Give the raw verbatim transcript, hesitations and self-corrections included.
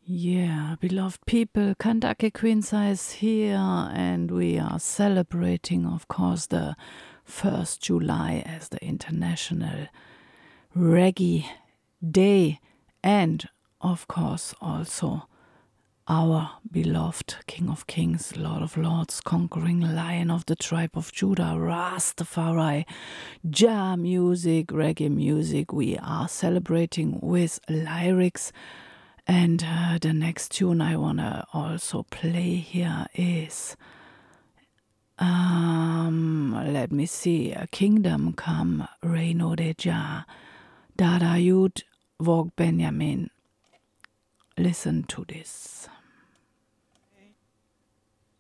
Yeah, beloved people, Kentucky Queen Size here, and we are celebrating, of course, the first July as the International Reggae Day, and of course also our beloved King of Kings, Lord of Lords, conquering Lion of the Tribe of Judah, Rastafari, Jah music, reggae music. We are celebrating with lyrics. And uh, the next tune I want to also play here is, um, let me see, Kingdom Come, Reino de Jah, Dada Yud, Vogue Benjamin. Listen to this.